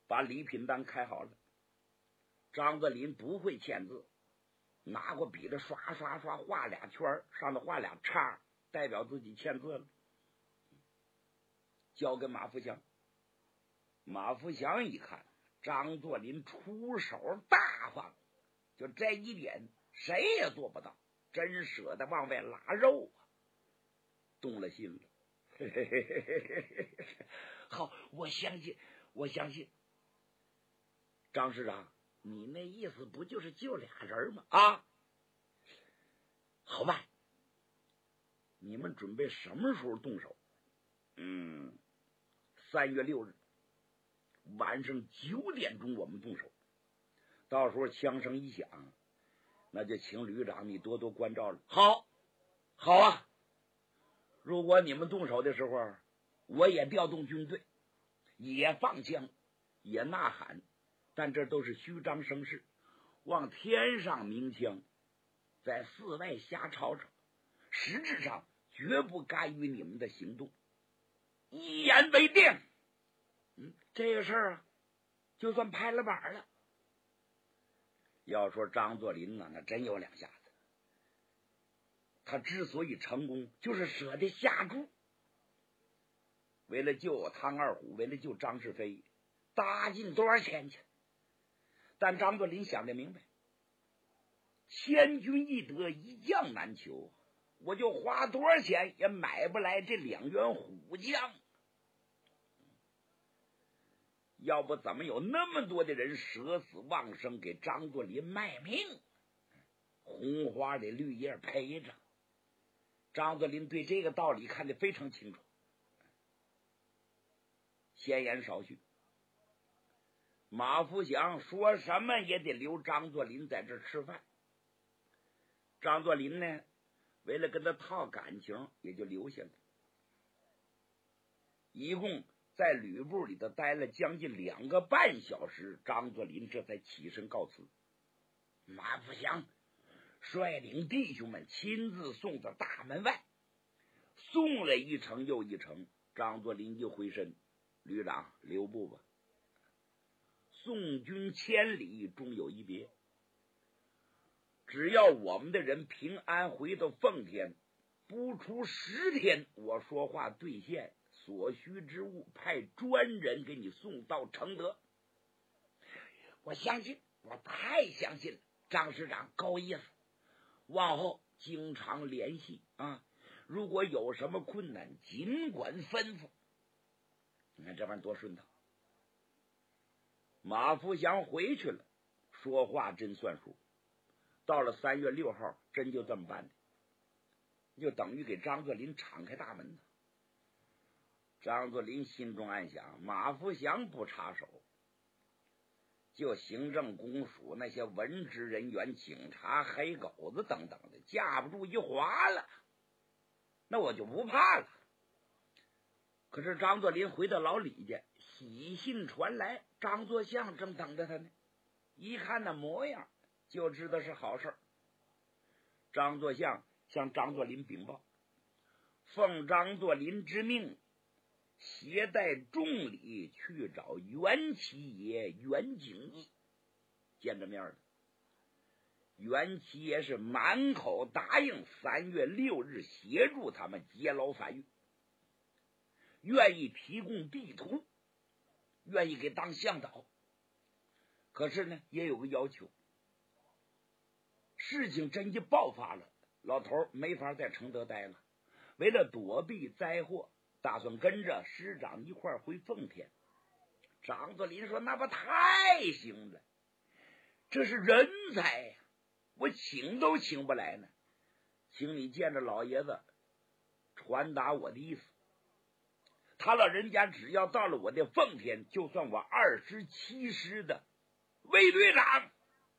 把礼品单开好了。张作霖不会签字，拿过笔子刷刷刷画俩圈，上头画俩叉，代表自己签字了，交给马福祥。马福祥一看张作霖出手大方，就这一点谁也做不到，真舍得往外拉肉啊，动了心了。好，我相信。张师长，你那意思不就是救俩人吗？啊，好办。你们准备什么时候动手？3月6日晚上9点钟我们动手，到时候枪声一响，那就请旅长你多多关照了。好啊，如果你们动手的时候，我也调动军队，也放枪，也呐喊，但这都是虚张声势，往天上鸣枪，在寺外瞎吵吵，实质上绝不干预你们的行动。一言为定。这个事儿啊，就算拍了板了。要说张作霖呢，那真有两下子。他之所以成功，就是舍得下注。为了救汤二虎，为了救张世飞，搭进多少钱去？但张作霖想得明白，千军易得，一将难求，我就花多少钱也买不来这2员虎将。要不怎么有那么多的人舍死忘生给张作霖卖命？红花的绿叶陪着。张作霖对这个道理看得非常清楚。闲言少叙，马福祥说什么也得留张作霖在这吃饭。张作霖呢，为了跟他套感情，也就留下了。一共在旅部里头待了将近2个半小时，张作霖这才起身告辞。马福祥率领弟兄们亲自送到大门外，送了一程又一程，张作霖就回身，旅长留步吧，送君千里终有一别，只要我们的人平安回到奉天，不出10天，我说话兑现，所需之物派专人给你送到承德。我相信，我太相信了，张师长够意思，往后经常联系啊，如果有什么困难尽管吩咐。你看这玩意多顺当。马福祥回去了，说话真算数。到了3月6号，真就这么办的，就等于给张作霖敞开大门呢。张作霖心中暗想，马福祥不插手，就行政公署那些文职人员、警察、黑狗子等等的，架不住一划了，那我就不怕了。可是张作霖回到老李家，喜信传来，张作相正等着他呢。一看那模样，就知道是好事。张作相向张作霖禀报，奉张作霖之命，携带重礼去找袁七爷袁景义见着面了。袁七爷是满口答应3月6日协助他们劫牢反狱，愿意提供地图，愿意给当向导。可是呢，也有个要求，事情真一爆发了，老头没法在承德待了，为了躲避灾祸，打算跟着师长一块回奉天。张作霖说，那不太行了，这是人才呀，我请都请不来呢，请你见着老爷子传达我的意思，他老人家只要到了我的奉天，就算我27师的卫队长。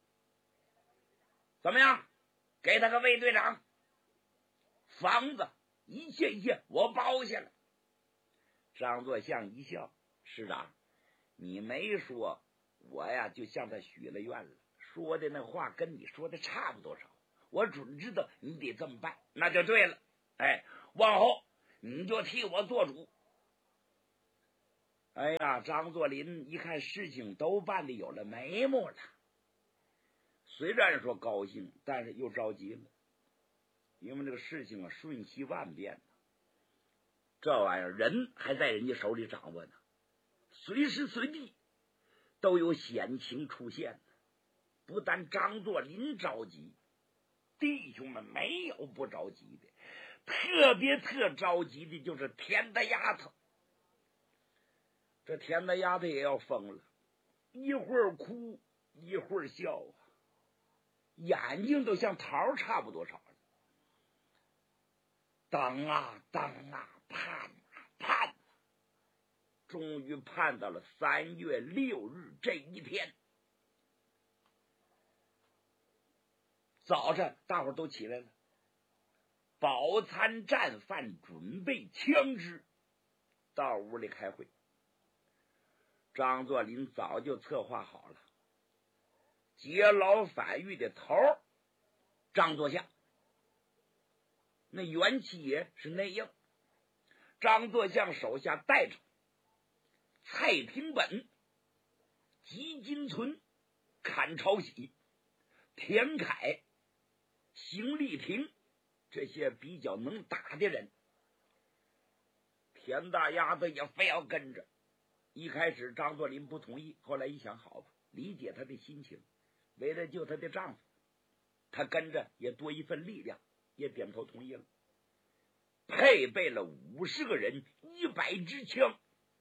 怎么样？给他个卫队长，房子一切我包下了。张作相一笑，师长，你没说，我呀就向他许了愿了，说的那话跟你说的差不多少，我准知道你得这么办，那就对了。往后你就替我做主。 哎呀，张作霖一看事情都办得有了眉目了，虽然说高兴，但是又着急了，因为这个事情啊瞬息万变，这玩意儿人还在人家手里掌握呢，随时随地都有险情出现。不但张作霖着急，弟兄们没有不着急的，特别着急的就是田大丫头。这田大丫头也要疯了，一会儿哭一会儿笑啊，眼睛都像桃差不多少了。等啊等啊，盼啊盼啊，终于盼到了3月6日这一天。早晨大伙都起来了，饱餐战饭，准备枪支，到屋里开会。张作霖早就策划好了，劫牢反狱的头张作相，那元气爷是内应，张作相手下带着蔡廷本、吉金存、阚朝喜、田凯、邢立亭这些比较能打的人。田大丫子也非要跟着，一开始张作霖不同意，后来一想，好吧，理解他的心情，为了救他的丈夫，他跟着也多一份力量，也点头同意了。配备了50个人，100支枪，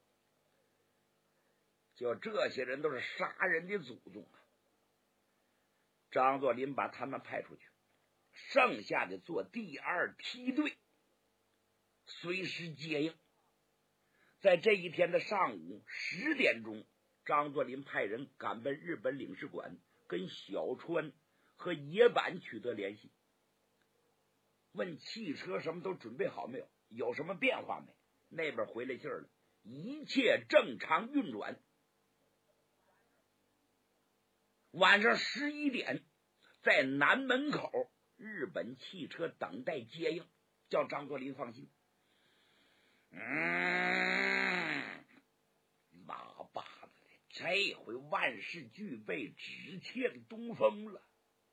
就这些人都是杀人的祖宗啊！张作霖把他们派出去，剩下的做第2梯队，随时接应。在这一天的上午10点钟，张作霖派人赶奔日本领事馆，跟小川和野坂取得联系，问汽车什么都准备好没有，有什么变化没？那边回来信了，一切正常运转。晚上11点，在南门口日本汽车等待接应，叫张作霖放心。妈巴的，这回万事俱备，只欠东风了。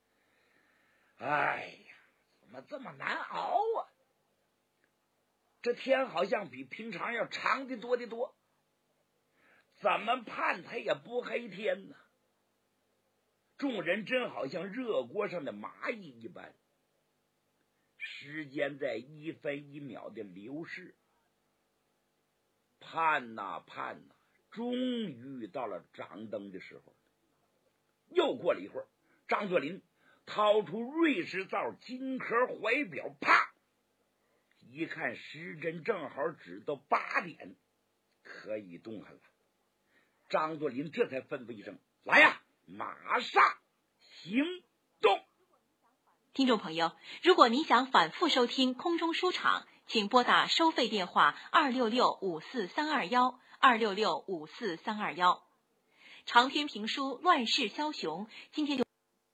哎呀，怎么这么难熬啊？这天好像比平常要长的多的多，怎么盼它也不黑天呢？众人真好像热锅上的蚂蚁一般，时间在1分1秒的流逝，盼呐盼呐，终于到了掌灯的时候。又过了一会儿，张作霖掏出瑞士造金壳怀表，啪一看时针正好指到8点，可以动弹了。张作霖这才吩咐一声：“来呀，马上行动！” 听众朋友，如果您想反复收听空中书场，请拨打收费电话266-54321 266-54321。长篇评书《乱世枭雄》，今天就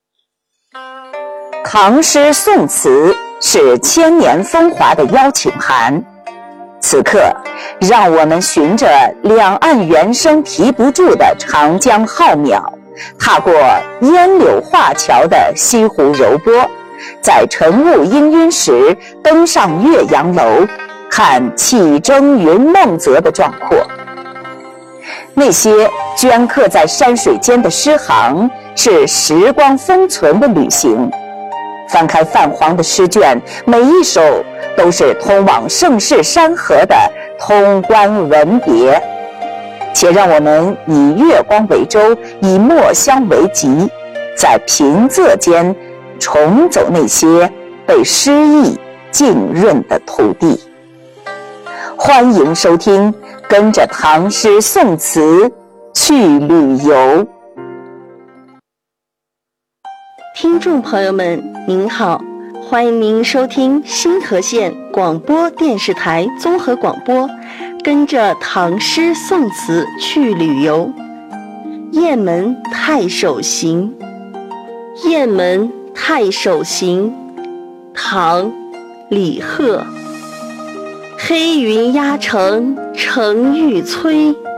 唐诗宋词是千年风华的邀请函。此刻，让我们循着两岸猿声啼不住的长江浩渺，踏过烟柳画桥的西湖柔波，在晨雾氤氲时登上岳阳楼，看气蒸云梦泽的壮阔。那些镌刻在山水间的诗行，是时光封存的旅行。翻开泛黄的诗卷，每一首都是通往盛世山河的通关文别。且让我们以月光为舟，以墨香为笈，在平仄间重走那些被诗意浸润的土地。欢迎收听，跟着唐诗宋词去旅游。 听众朋友们您好，欢迎您收听新河县广播电视台综合广播，跟着唐诗宋词去旅游。雁门太守行。雁门太守行，唐·李贺。黑云压城城欲摧，